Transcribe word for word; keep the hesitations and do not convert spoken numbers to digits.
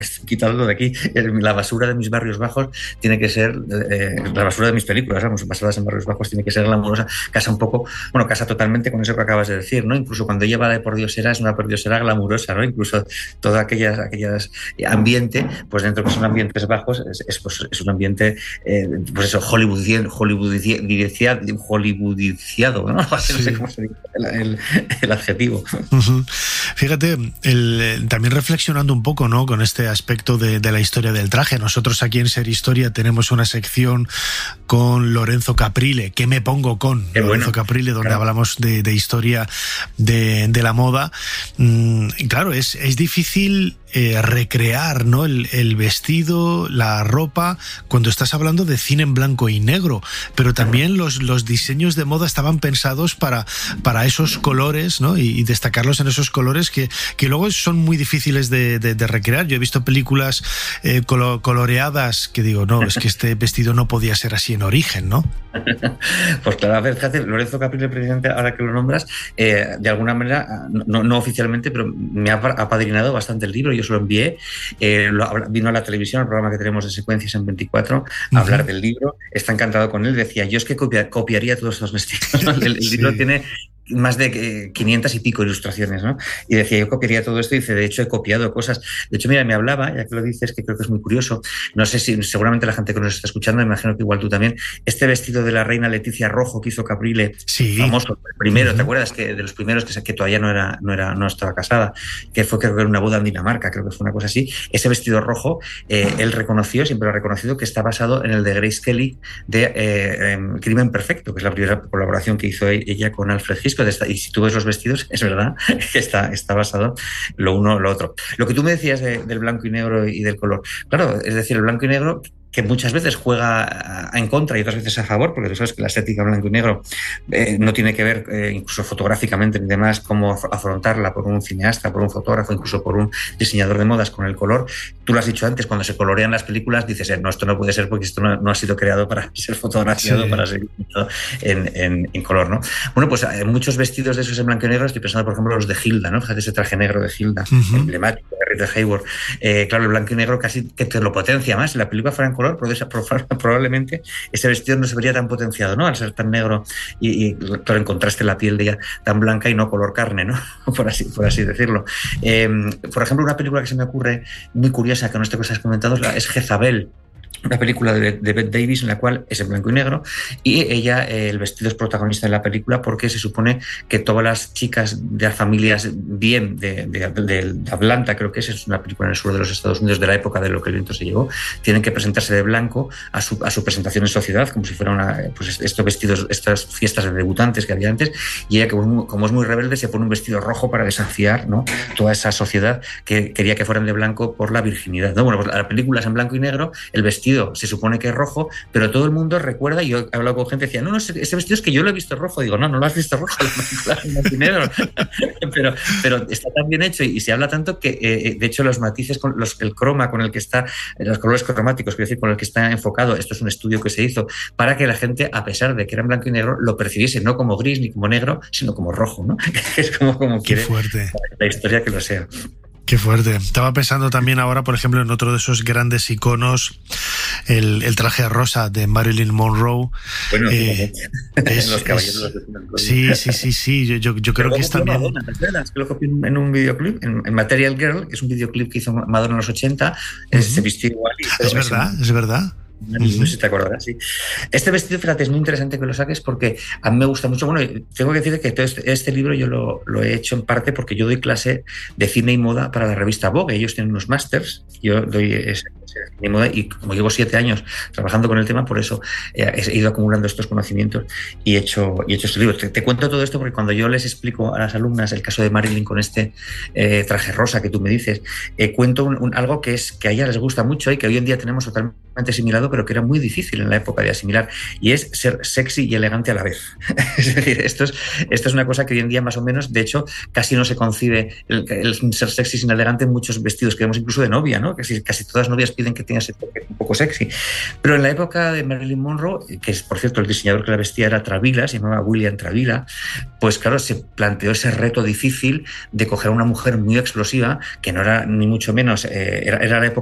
quitadlo de aquí, la basura de mis barrios bajos tiene que ser, eh, la basura de mis películas, vamos, basadas en barrios bajos, tiene que ser glamurosa, casa un poco, bueno, casa totalmente con eso que acabas de decir, ¿no? Incluso cuando ella va de pordiosera, es una pordiosera glamurosa, ¿no? Incluso todo aquellas, aquellas ambiente, pues dentro que son ambientes bajos, es, es, pues, es un ambiente, eh, pues eso, hollywoodien, hollywoodiciado, hollywoodiciado, ¿no? Sí. No sé cómo se dice el, el, el adjetivo. Uh-huh. Fíjate, el, también reflexionando un poco, ¿no?, con este aspecto de, de la historia del traje. Nosotros aquí en Ser Historia tenemos una sección con Lorenzo Caprile, ¿Qué me pongo con? Qué Lorenzo bueno. Caprile, donde Claro. hablamos de, de historia de, de la moda. Mm, claro, es, es difícil eh, recrear, ¿no?, el, el vestido, la ropa, cuando estás hablando de cine en blanco y negro, pero también los, los diseños de moda estaban pensados para, para esos colores, ¿no?, y, y destacarlos en esos colores que, que luego son muy difíciles de, de, de recrear. Yo he visto películas eh, colo, coloreadas que digo, no, es que este vestido no podía ser así en origen, ¿no? Pues claro, a ver, fíjate, Lorenzo Caprile, presidente, ahora que lo nombras, eh, de alguna manera, no, no oficialmente, pero me ha apadrinado bastante el libro, yo se lo envié, eh, lo, vino a la televisión, el programa que tenemos de Secuencias en veinticuatro, a uh-huh. hablar del libro, está encantado con él, decía, yo es que copia, copiaría todos estos vestidos, ¿no? el, el sí. libro tiene más de quinientas y pico ilustraciones, ¿no? Y decía, yo copiaría todo esto, y dice, de hecho he copiado cosas. De hecho, mira, me hablaba, ya que lo dices, que creo que es muy curioso, no sé si, seguramente la gente que nos está escuchando, me imagino que igual tú también, este vestido de la reina Leticia rojo que hizo Caprile, sí. famoso, el primero, uh-huh. ¿te acuerdas? Que de los primeros que, que todavía no era, no era, no estaba casada, que fue creo que era una boda en Dinamarca, creo que fue una cosa así, ese vestido rojo, eh, él reconoció, siempre lo ha reconocido, que está basado en el de Grace Kelly de eh, eh, Crimen Perfecto, que es la primera colaboración que hizo ella con Alfred Hitchcock. Y si tú ves los vestidos, es verdad que está, está basado lo uno lo otro. Lo que tú me decías de, del blanco y negro y del color, claro, es decir, el blanco y negro, que muchas veces juega en contra y otras veces a favor, porque tú sabes que la estética blanco y negro eh, no tiene que ver, eh, incluso fotográficamente ni demás, cómo afrontarla por un cineasta, por un fotógrafo, incluso por un diseñador de modas con el color. Tú lo has dicho antes, cuando se colorean las películas dices, eh, no, esto no puede ser porque esto no, no ha sido creado para ser fotografiado, sí. para ser en, en, en color, ¿no? Bueno, pues eh, muchos vestidos de esos en blanco y negro, estoy pensando, por ejemplo, los de Hilda, ¿no? Fíjate ese traje negro de Hilda, uh-huh. emblemático de Rita Hayworth. Eh, claro, el blanco y negro casi que te lo potencia más. Si la película fuera en color, probablemente ese vestido no se vería tan potenciado, ¿no? Al ser tan negro y, y claro, en contraste la piel de ella tan blanca y no color carne, ¿no? Por así, por así decirlo. Eh, por ejemplo, una película que se me ocurre muy curiosa, que no esto que has comentado, es Jezabel, una película de, de Bette Davis en la cual es en blanco y negro y ella, eh, el vestido es protagonista de la película porque se supone que todas las chicas de las familias bien de, de, de, de Atlanta, creo que es, es una película en el sur de los Estados Unidos de la época de lo que el viento se llevó, tienen que presentarse de blanco a su, a su presentación en sociedad, como si fuera una, pues estos vestidos, estas fiestas de debutantes que había antes, y ella, como, como es muy rebelde, se pone un vestido rojo para desafiar, ¿no?, toda esa sociedad que quería que fueran de blanco por la virginidad, ¿no? Bueno, pues la película es en blanco y negro, el vestido se supone que es rojo, pero todo el mundo recuerda, y yo he hablado con gente que decía, no, no, ese vestido es que yo lo he visto rojo. Digo, no, no lo has visto rojo, la película pero, pero está tan bien hecho y se habla tanto que, eh, de hecho, los matices, con los, el croma con el que está, los colores cromáticos, quiero decir, con el que está enfocado, esto es un estudio que se hizo para que la gente, a pesar de que era en blanco y negro, lo percibiese no como gris ni como negro, sino como rojo, ¿no? Que es como, como quiere la historia que lo sea. Qué fuerte. Estaba pensando también ahora, por ejemplo, en otro de esos grandes iconos, el, el traje rosa de Marilyn Monroe. Bueno, eh, es, los caballeros. Es, sí, sí, sí, sí. Yo, yo, yo creo que es también. Madonna, es que lo copió en un videoclip, en, en Material Girl, que es un videoclip que hizo Madonna en los ochenta. Uh-huh. Se vistió igual. Y es verdad, es verdad. No sé si te acordarás, sí. Este vestido, fíjate, es muy interesante que lo saques porque a mí me gusta mucho. Bueno, tengo que decir que todo este, este libro yo lo, lo he hecho en parte porque yo doy clase de cine y moda para la revista Vogue. Ellos tienen unos másters, yo doy ese, ese cine y moda, y como llevo siete años trabajando con el tema, por eso he ido acumulando estos conocimientos y he hecho, y he hecho este libro. Te, te cuento todo esto porque cuando yo les explico a las alumnas el caso de Marilyn con este eh, traje rosa que tú me dices, eh, cuento un, un, algo que, es, que a ellas les gusta mucho y que hoy en día tenemos totalmente asimilado, pero que era muy difícil en la época de asimilar, y es ser sexy y elegante a la vez. Es decir, esto es, esto es una cosa que hoy en día más o menos, de hecho, casi no se concibe el, el ser sexy sin elegante en muchos vestidos que vemos incluso de novia, ¿no? Casi, casi todas las novias piden que tenga ese toque un poco sexy. Pero en la época de Marilyn Monroe, que es, por cierto, el diseñador que la vestía era Travilla, se llamaba William Travilla, pues claro, se planteó ese reto difícil de coger a una mujer muy explosiva, que no era ni mucho menos, eh, era, era la época